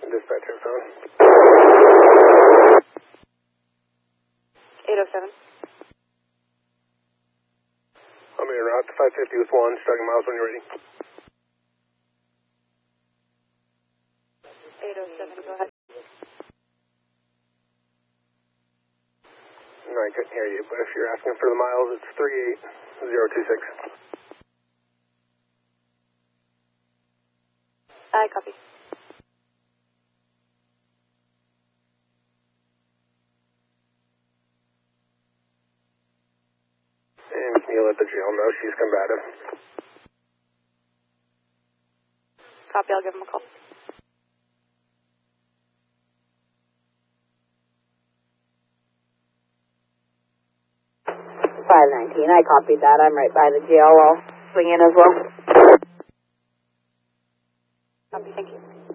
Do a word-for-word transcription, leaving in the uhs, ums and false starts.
Dispatch oh seven. eight oh seven. I'm in route to five fifty with one, starting miles when you're ready. eight oh seven, go ahead. No, I couldn't hear you, but if you're asking for the miles, it's three eight zero two six. I copy. And can you let the jail know she's combative? Copy, I'll give him a call. five nineteen, I copied that. I'm right by the jail. I'll swing in as well. Copy, thank you.